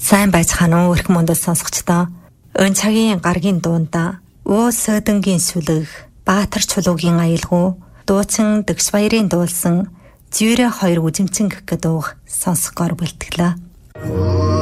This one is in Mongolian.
Сайн байцгаана уу эрх мөндөд сонсогчдоо. Өн цагийн гаргийн дуунда Өө Сөдөнгийн сүлэг, Баатар чулуугийн аялгау, дуучин Дэгш баярын дуулсан Зүйрэ хоёр үзэмцэн гэх дууг сонсгоор бэлтгэлээ.